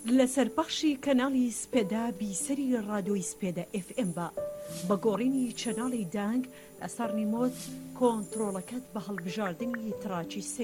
لەسەر بەخشی کەناڵی سپێدا بیسەری ڕادۆی سپێدە FM بە بەگۆڕینی چەناڵی دانگ لەسەر ریمۆت کۆنتڕۆڵەکەت بە هەڵبژاردننی تراچی